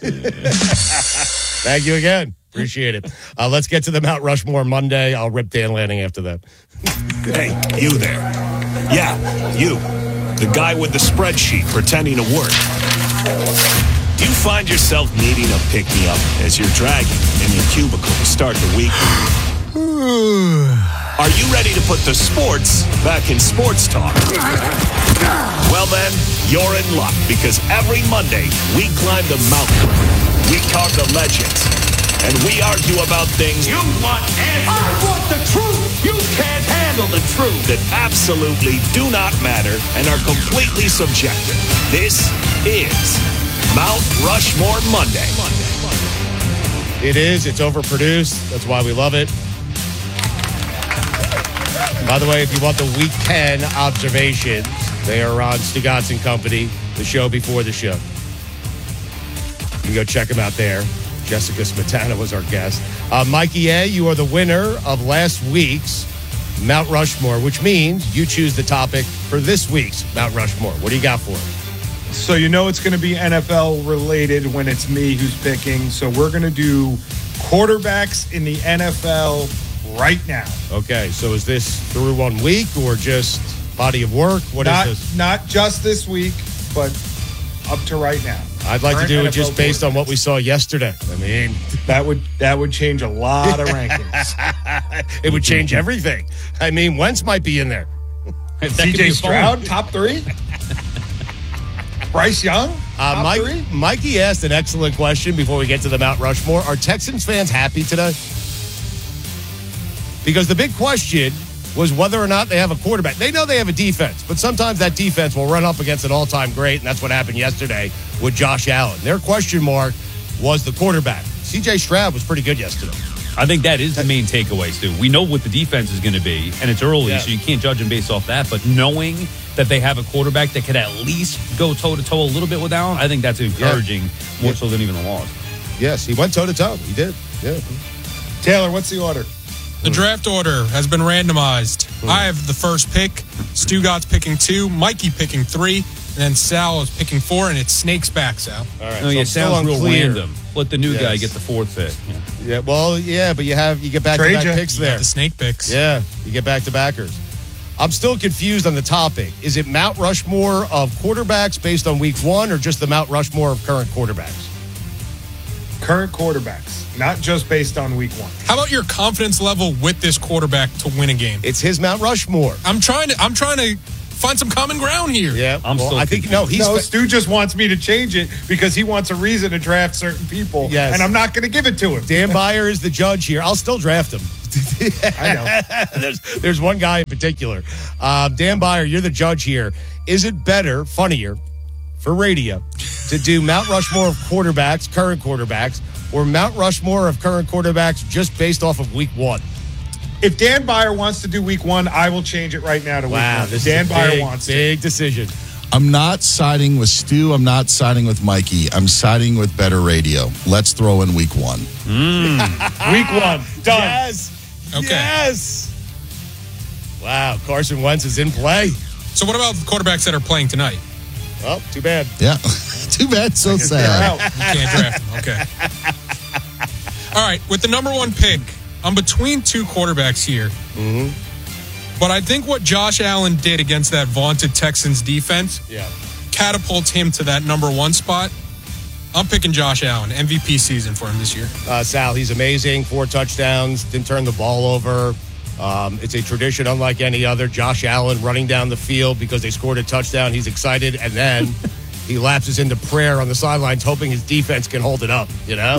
Thank you again. Appreciate it. Let's get to the Mount Rushmore Monday. I'll rip Dan Lanning after that.
Hey, you there. Yeah, you. The guy with the spreadsheet pretending to work. Do you find yourself needing a pick-me-up as you're dragging in your cubicle to start the week? Are you ready to put the sports back in sports talk? Well then, you're in luck, because every Monday we climb the mountain, we talk the legends, and we argue about things you want answers. I want the truth. You can't handle the truth. That absolutely do not matter and are completely subjective. This is Mount Rushmore Monday.
It is. It's overproduced. That's why we love it. By the way, if you want the Week 10 observations, they are on Stugotz and Company, the show before the show. You can go check them out there. Jessica Smetana was our guest. Mikey A., you are the winner of last week's Mount Rushmore, which means you choose the topic for this week's Mount Rushmore. What do you got for it?
So you know it's going to be NFL related when it's me who's picking. So we're going to do quarterbacks in the NFL right now.
Okay, so is this through 1 week or just body of work? What is this?
Not just this week, but up to right now.
I'd like to do it just based on what we saw yesterday. I mean,
that would change a lot of rankings.
It would change everything. I mean, Wentz might be in there.
CJ Stroud, top 3. Bryce Young, top 3.
Mikey asked an excellent question before we get to the Mount Rushmore. Are Texans fans happy today? Because the big question was whether or not they have a quarterback. They know they have a defense, but sometimes that defense will run up against an all-time great, and that's what happened yesterday with Josh Allen. Their question mark was the quarterback. CJ Stroud was pretty good yesterday.
I think that is the main takeaway, Stu. We know what the defense is going to be, and it's early, so you can't judge them based off that. But knowing that they have a quarterback that could at least go toe-to-toe a little bit with Allen, I think that's encouraging more so than even a loss.
Yes, he went toe-to-toe. He did. Yeah.
Taylor, what's the order?
The draft order has been randomized. I have the first pick. Stugot's picking 2. Mikey picking 3. And then Sal is picking 4. And it's Snake's back, Sal.
All right.
No,
so
it sounds real random. Let the new guy get the 4th pick.
Yeah. Well, yeah, but you get back-to-back picks there.
The Snake picks.
Yeah, you get back-to-backers. I'm still confused on the topic. Is it Mount Rushmore of quarterbacks based on week 1 or just the Mount Rushmore of current quarterbacks?
Current quarterbacks, not just based on week 1.
How about your confidence level with this quarterback to win a game?
It's his Mount Rushmore.
I'm trying to find some common ground here.
Yeah,
I think Stu just wants me to change it because he wants a reason to draft certain people.
Yes.
And I'm not going to give it to him.
Dan Beyer is the judge here. I'll still draft him.
I
know. There's one guy in particular. Dan Beyer, you're the judge here. Is it better, funnier, for radio to do Mount Rushmore of quarterbacks, current quarterbacks, or Mount Rushmore of current quarterbacks just based off of week 1?
If Dan Beyer wants to do week 1, I will change it right now to week 1.
This
Dan
is a
Beyer wants
big decision.
I'm not siding with Stu. I'm not siding with Mikey. I'm siding with better radio. Let's throw in week 1.
Week 1. Done.
Yes.
Okay.
Yes. Wow, Carson Wentz is in play.
So what about the quarterbacks that are playing tonight?
Oh, too bad.
Yeah. Too bad. So sad.
You can't draft them. Okay. All right. With the number 1 pick, I'm between 2 quarterbacks here.
Mm-hmm.
But I think what Josh Allen did against that vaunted Texans defense catapults him to that number 1 spot. I'm picking Josh Allen. MVP season for him this year.
Sal, he's amazing. 4 touchdowns. Didn't turn the ball over. It's a tradition unlike any other. Josh Allen running down the field because they scored a touchdown. He's excited, and then he lapses into prayer on the sidelines, hoping his defense can hold it up. You know,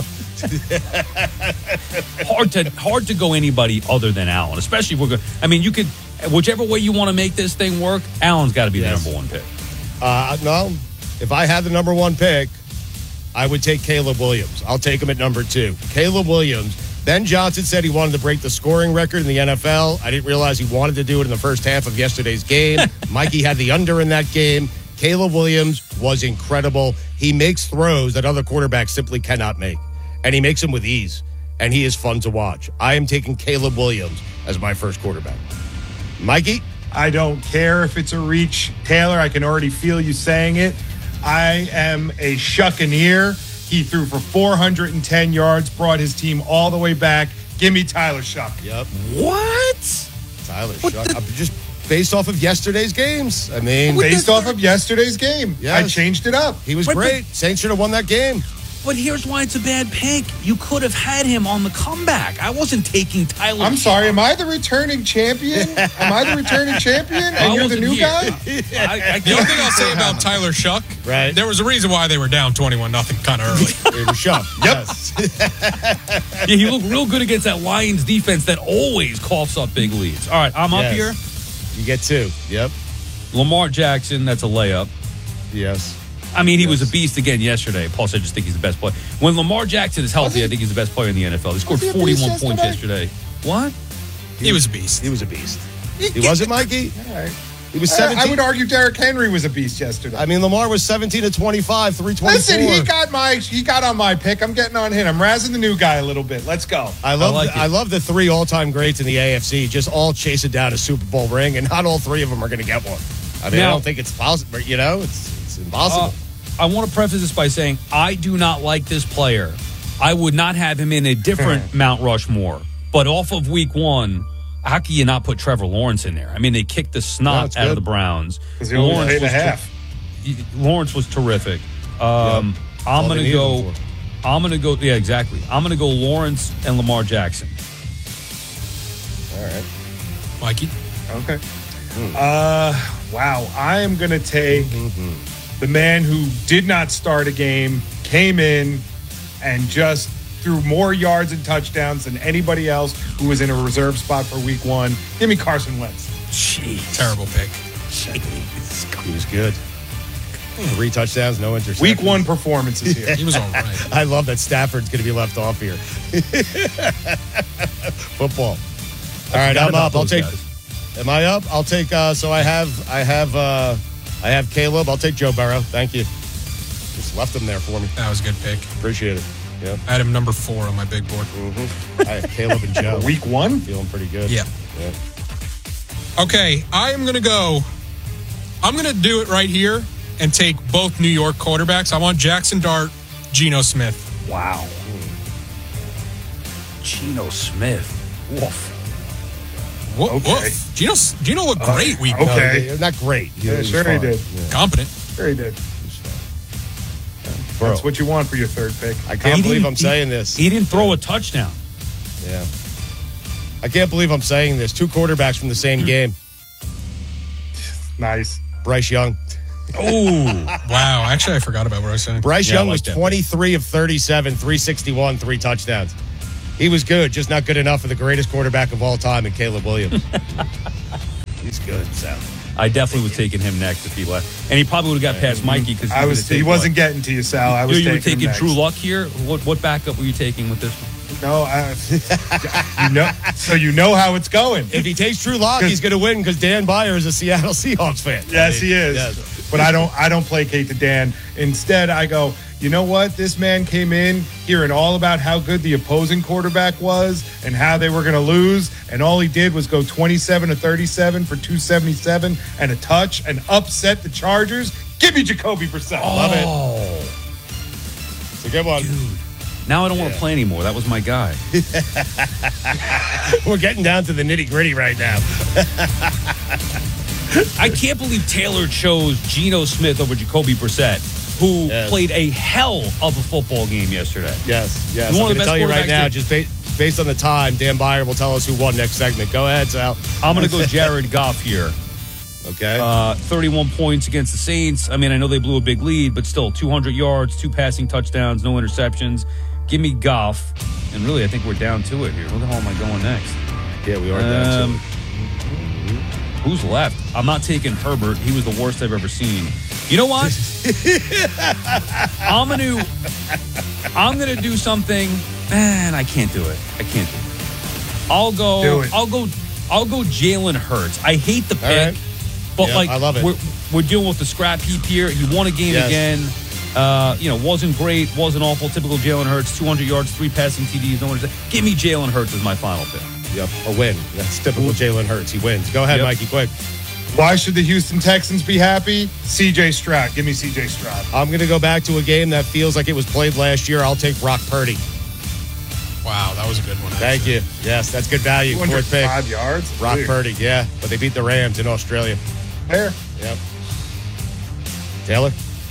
hard to go anybody other than Allen, especially if we're going. I mean, you could whichever way you want to make this thing work. Allen's got to be the number 1 pick.
No, if I had the number 1 pick, I would take Caleb Williams. I'll take him at number 2. Caleb Williams. Ben Johnson said he wanted to break the scoring record in the NFL. I didn't realize he wanted to do it in the first half of yesterday's game. Mikey had the under in that game. Caleb Williams was incredible. He makes throws that other quarterbacks simply cannot make. And he makes them with ease. And he is fun to watch. I am taking Caleb Williams as my first quarterback. Mikey?
I don't care if it's a reach. Taylor, I can already feel you saying it. I am a Shuccaneer. He threw for 410 yards, brought his team all the way back. Give me Tyler Shuck.
Yep.
What?
Tyler Shuck. Just based off of yesterday's games. I mean,
based off of yesterday's game.
Yes.
I changed it up.
He was great. Saints should have won that game.
But here's why it's a bad pick. You could have had him on the comeback. I wasn't taking Tyler.
I'm sorry. Am I the returning champion? And you're the new guy?
The only thing I'll say about Tyler Shuck,
right?
There was a reason why they were down 21-0 kind of early.
They were Shuck.
Yep.
Yeah, he looked real good against that Lions defense that always coughs up big leads. All right, I'm up here.
You get 2. Yep.
Lamar Jackson, that's a layup.
Yes.
I mean, he was a beast again yesterday. Plus, I just think he's the best player. When Lamar Jackson is healthy, I think he's the best player in the NFL. He scored 41 points yesterday. What?
He was a beast.
He was a beast. He wasn't, Mikey?
All right.
He was 17.
I would argue Derrick Henry was a beast yesterday.
I mean, Lamar was 17 to 25, 324.
Listen, he got on my pick. I'm getting on him. I'm razzing the new guy a little bit. Let's go.
I love the 3 all-time greats in the AFC, just all chasing down a Super Bowl ring, and not all 3 of them are going to get one. I mean, I don't think it's possible. You know, it's impossible.
I want to preface this by saying I do not like this player. I would not have him in a different Mount Rushmore. But off of week 1, how can you not put Trevor Lawrence in there? I mean, they kicked the snot out of the Browns.
Because he only paid a half.
Lawrence was terrific. I'm going to go. Yeah, exactly. I'm going to go Lawrence and Lamar Jackson.
All right,
Mikey.
Okay. Wow. I am going to take the man who did not start a game, came in, and just threw more yards and touchdowns than anybody else who was in a reserve spot for week 1. Give me Carson Wentz.
Jeez.
Terrible pick.
Jeez.
He was good. 3 touchdowns, no interceptions.
Week 1 performances here.
He was all right.
I love that Stafford's going to be left off here. Football. All right, I'm up. I'll take. Am I up? I'll take. So I have Caleb. I'll take Joe Burrow. Thank you. Just left him there for me.
That was a good pick.
Appreciate it. Yeah.
I had him number 4 on my big board.
I have Caleb and Joe.
Week 1?
Feeling pretty good.
Yeah. Okay, I'm going to do it right here and take both New York quarterbacks. I want Jackson Dart, Geno Smith.
Wow. Geno Smith. Woof.
Okay. Geno looked great week 1.
Okay.
Not great.
Yeah, sure he did.
Yeah. Competent.
Sure he did.
Bro.
That's what you want for your third pick.
I can't believe I'm saying this.
He didn't throw a touchdown.
Yeah. I can't believe I'm saying this. 2 quarterbacks from the same game.
Nice.
Bryce Young.
Oh, wow. Actually, I forgot about what I was saying.
Bryce Young was 23 of 37, 361, 3 touchdowns. He was good, just not good enough for the greatest quarterback of all time in Caleb Williams. He's good, Sal.
I definitely was taking him next if he left. And he probably would have got past Mikey because
he wasn't getting to you, Sal.
You were taking Drew Luck here? What backup were you taking with this one?
No, so you know how it's going.
If he takes Drew Lock, he's going to win because Dan Byer is a Seattle Seahawks fan.
Yes, he is. Yes. But I don't placate to Dan. Instead, I go, you know what? This man came in hearing all about how good the opposing quarterback was and how they were going to lose, and all he did was go 27 of 37 for 277 and a touch and upset the Chargers. Give me Jacoby Brissett. Love it.
It's a good one.
Dude. Now I don't want to play anymore. That was my guy.
We're getting down to the nitty-gritty right now.
I can't believe Taylor chose Geno Smith over Jacoby Brissett, who played a hell of a football game yesterday.
Yes. I'm going to tell you right now, just based on the time, Dan Byer will tell us who won next segment. Go ahead, Sal.
I'm going to go Jared Goff here.
Okay.
31 points against the Saints. I mean, I know they blew a big lead, but still 200 yards, 2 passing touchdowns, no interceptions. Give me Goff. And really, I think we're down to it here. Where the hell am I going next?
Yeah, we are down to it.
Who's left? I'm not taking Herbert. He was the worst I've ever seen. You know what? I'm gonna do something, and I can't do it. I'll go Jalen Hurts. I hate the pick, but
I love it.
We're dealing with the scrap heap here. He won a game again. Wasn't great, wasn't awful. Typical Jalen Hurts, 200 yards, 3 passing TDs. No one said. Give me Jalen Hurts as my final pick.
Yep, a win. That's typical Jalen Hurts. He wins. Go ahead, Mikey, quick.
Why should the Houston Texans be happy? C.J. Stroud. Give me C.J. Stroud.
I'm going to go back to a game that feels like it was played last year. I'll take Brock Purdy.
Wow, that was a good one.
Thank you. Yes, that's good value.
205 yards?
Brock Purdy, yeah. But they beat the Rams in Australia.
Fair.
Yep. Taylor?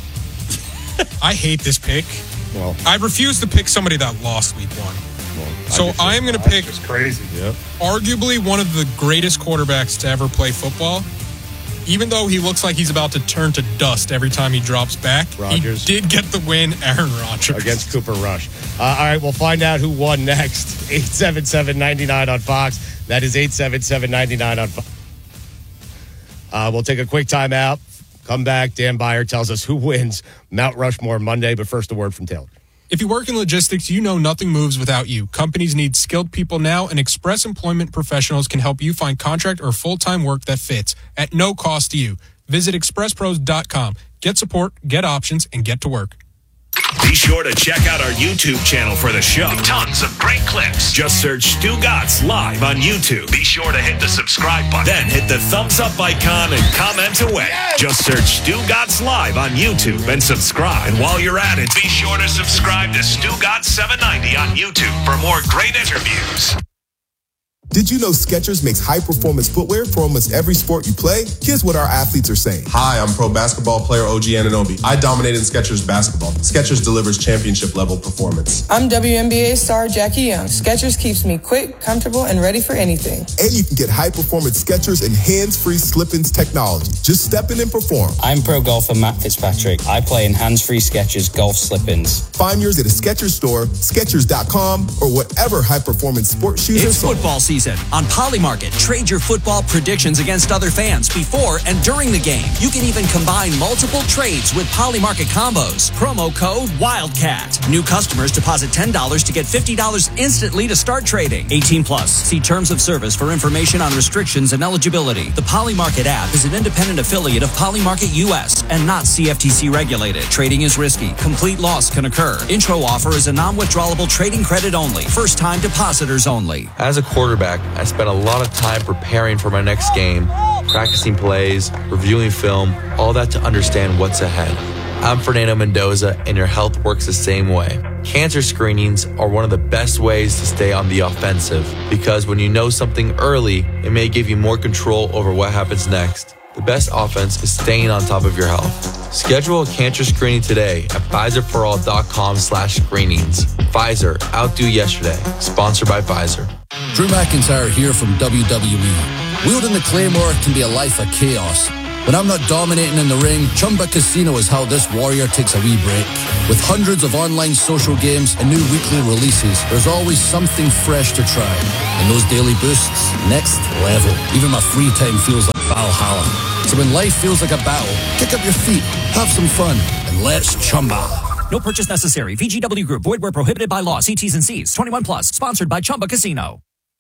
I hate this pick.
Well,
I refuse to pick somebody that lost week 1. So I am going to pick arguably one of the greatest quarterbacks to ever play football. Even though he looks like he's about to turn to dust every time he drops back,
Rodgers.
He did get the win, Aaron Rodgers.
Against Cooper Rush. All right, we'll find out who won next. 877-99 on Fox. That is 877-99 on Fox. We'll take a quick timeout. Come back. Dan Byer tells us who wins Mount Rushmore Monday, but first a word from Taylor.
If you work in logistics, you know nothing moves without you. Companies need skilled people now, and Express Employment Professionals can help you find contract or full-time work that fits at no cost to you. Visit expresspros.com. Get support, get options, and get to work.
Be sure to check out our YouTube channel for the show. Tons of great clips. Just search Stu Gatz Live on YouTube. Be sure to hit the subscribe button. Then hit the thumbs up icon and comment away. Yes! Just search Stu Gatz Live on YouTube and subscribe. And while you're at it, be sure to subscribe to Stu Gatz 790 on YouTube for more great interviews.
Did you know Skechers makes high-performance footwear for almost every sport you play? Here's what our athletes are saying.
Hi, I'm pro basketball player OG Anunoby. I dominated Skechers basketball. Skechers delivers championship-level performance.
I'm WNBA star Jackie Young. Skechers keeps me quick, comfortable, and ready for anything.
And you can get high-performance Skechers and hands-free slip-ins technology. Just step in and perform.
I'm pro golfer Matt Fitzpatrick. I play in hands-free Skechers golf slip-ins.
Find yours at a Skechers store, Skechers.com, or whatever high-performance sport shoes are sold.
It's football season
season. On Polymarket, trade your football predictions against other fans before and during the game. You can even combine multiple trades with Polymarket combos. Promo code WILDCAT. New customers deposit $10 to get $50 instantly to start trading. 18 plus. See terms of service for information on restrictions and eligibility. The Polymarket app is an independent affiliate of Polymarket US and not CFTC regulated. Trading is risky. Complete loss can occur. Intro offer is a non-withdrawable trading credit only. First-time depositors only.
As a quarterback, I spent a lot of time preparing for my next game, practicing plays, reviewing film, all that to understand what's ahead. I'm Fernando Mendoza, and your health works the same way. Cancer screenings are one of the best ways to stay on the offensive, because when you know something early, it may give you more control over what happens next. The best offense is staying on top of your health. Schedule a cancer screening today at Pfizerforall.com/screenings. Pfizer, outdo yesterday. Sponsored by Pfizer.
Drew McIntyre here from WWE. Wielding the Claymore can be a life of chaos. When I'm not dominating in the ring, Chumba Casino is how this warrior takes a wee break. With hundreds of online social games and new weekly releases, there's always something fresh to try. And those daily boosts, next level. Even my free time feels like Valhalla. So when life feels like a battle, kick up your feet, have some fun, and let's Chumba.
No purchase necessary. VGW Group. Void where prohibited by law. See T's and C's. 21 plus. Sponsored by Chumba Casino.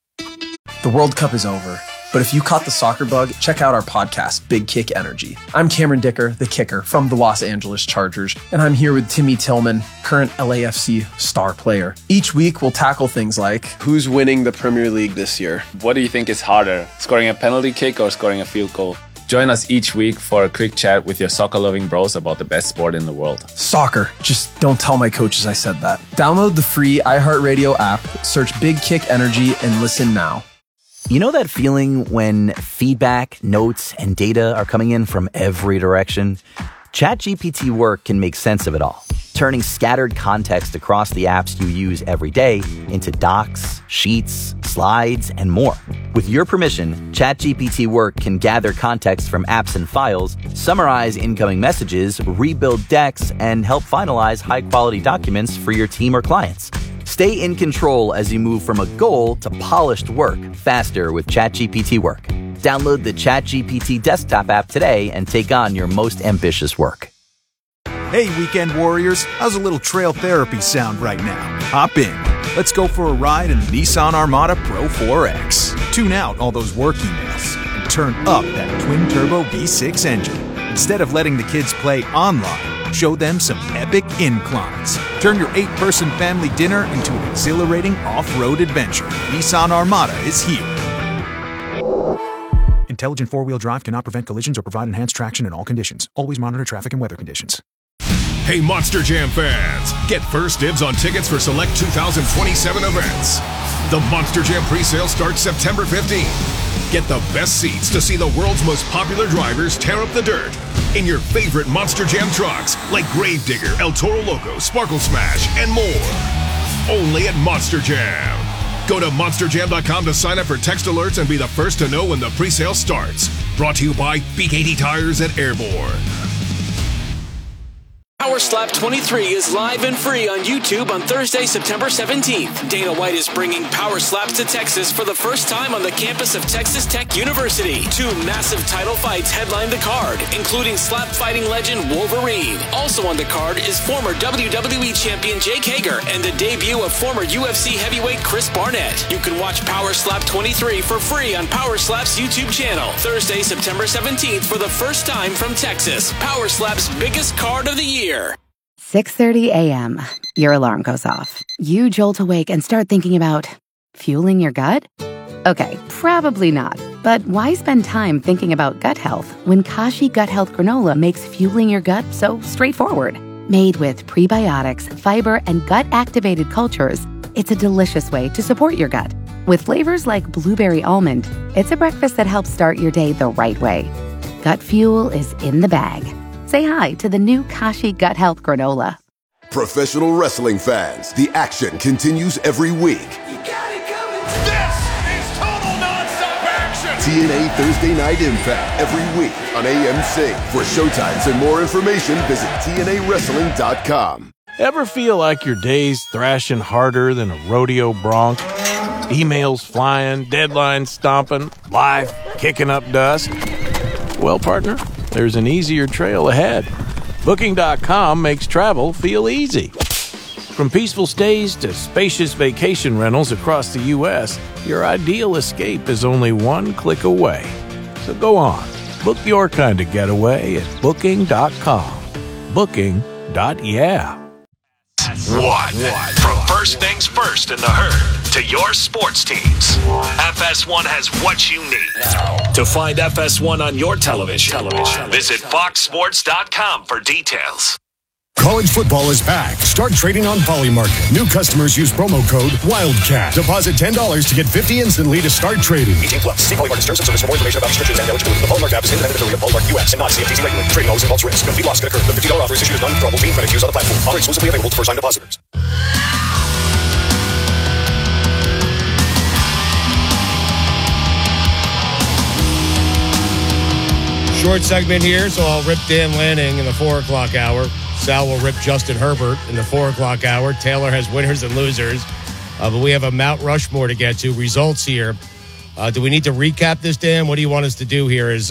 The World Cup is over. But if you caught the soccer bug, check out our podcast, Big Kick Energy. I'm Cameron Dicker, the kicker from the Los Angeles Chargers, and I'm here with Timmy Tillman, current LAFC star player. Each week, we'll tackle things like, who's winning the Premier League this year?
What do you think is harder, scoring a penalty kick or scoring a field goal? Join us each week for a quick chat with your soccer-loving bros about the best sport in the world.
Soccer. Just don't tell my coaches I said that. Download the free iHeartRadio app, search Big Kick Energy, and listen now.
You know that feeling when feedback, notes, and data are coming in from every direction? ChatGPT Work can make sense of it all, turning scattered context across the apps you use every day into docs, sheets, slides, and more. With your permission, ChatGPT Work can gather context from apps and files, summarize incoming messages, rebuild decks, and help finalize high-quality documents for your team or clients. Stay in control as you move from a goal to polished work faster with ChatGPT Work. Download the ChatGPT desktop app today and take on your most ambitious work.
Hey, weekend warriors, how's a little trail therapy sound right now? Hop in. Let's go for a ride in the Nissan Armada Pro 4X. Tune out all those work emails and turn up that twin-turbo V6 engine. Instead of letting the kids play online, show them some epic inclines. Turn your 8-person family dinner into an exhilarating off-road adventure. Nissan Armada is here. Intelligent four-wheel drive cannot prevent collisions or provide enhanced traction in all conditions. Always monitor traffic and weather conditions.
Hey, Monster Jam fans, get first dibs on tickets for select 2027 events. The Monster Jam presale starts September 15th. Get the best seats to see the world's most popular drivers tear up the dirt in your favorite Monster Jam trucks like Gravedigger, El Toro Loco, Sparkle Smash, and more. Only at Monster Jam. Go to monsterjam.com to sign up for text alerts and be the first to know when the presale starts. Brought to you by BKT Tires at Airborne.
Power Slap 23 is live and free on YouTube on Thursday, September 17th. Dana White is bringing Power Slaps to Texas for the first time on the campus of Texas Tech University. 2 massive title fights headline the card, including slap fighting legend Wolverine. Also on the card is former WWE champion Jake Hager and the debut of former UFC heavyweight Chris Barnett. You can watch Power Slap 23 for free on Power Slap's YouTube channel. Thursday, September 17th for the first time from Texas. Power Slap's biggest card of the year.
6:30 a.m. Your alarm goes off. You jolt awake and start thinking about fueling your gut? Okay, probably not. But why spend time thinking about gut health when Kashi Gut Health Granola makes fueling your gut so straightforward? Made with prebiotics, fiber, and gut-activated cultures, it's a delicious way to support your gut. With flavors like blueberry almond, it's a breakfast that helps start your day the right way. Gut fuel is in the bag. Say hi to the new Kashi Gut Health Granola.
Professional wrestling fans, the action continues every week.
This is total nonstop action!
TNA Thursday Night Impact every week on AMC. For showtimes and more information, visit TNAWrestling.com.
Ever feel like your day's thrashing harder than a rodeo bronc? Emails flying, deadlines stomping, life kicking up dust. Well, partner, there's an easier trail ahead. Booking.com makes travel feel easy. From peaceful stays to spacious vacation rentals across the U.S., your ideal escape is only one click away. So go on, book your kind of getaway at Booking.com. Booking.yeah.
What? From first things first in the herd to your sports teams, FS1 has what you need. To find FS1 on your television, visit foxsports.com for details.
College football is back. Start trading on Polymarket. New customers use promo code WILDCAT. Deposit $10 to get $50 instantly to start trading. 18 plus. See Polymarket terms and service for more information about restrictions and eligibility. The Polymarket app is independent affiliate of Polymarket US and not CFTC regulated. Trading always involves risk. Complete loss can occur. The $50 offer is issued as non-withdrawable bean credit used on the platform. Offer exclusively available to first-time depositors.
Short segment here, so I'll rip Dan Lanning in the 4 o'clock hour. Sal will rip Justin Herbert in the 4 o'clock hour. Taylor has winners and losers. But we have a Mount Rushmore to get to. Results here. Do we need to recap this, Dan? What do you want us to do here?